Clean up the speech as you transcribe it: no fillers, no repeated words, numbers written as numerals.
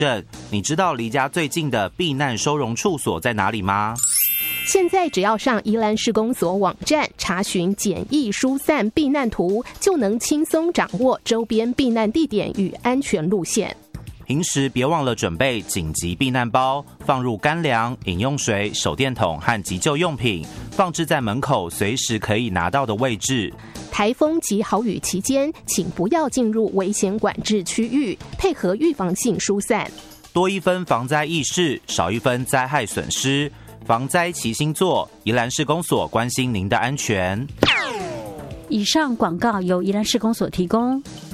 你知道离家最近的避难收容处所在哪里吗？ 现在只要上宜兰市公所网站查询简易疏散避难图，就能轻松掌握周边避难地点与安全路线。 平时别忘了准备紧急避难包，放入干粮、饮用水、手电筒和急救用品，放置在门口随时可以拿到的位置。 台风及豪雨期间，请不要进入危险管制区域，配合预防性疏散。 多一分防灾意识，少一分灾害损失。防灾齐心做，宜兰市公所关心您的安全。 以上广告由宜兰市公所提供。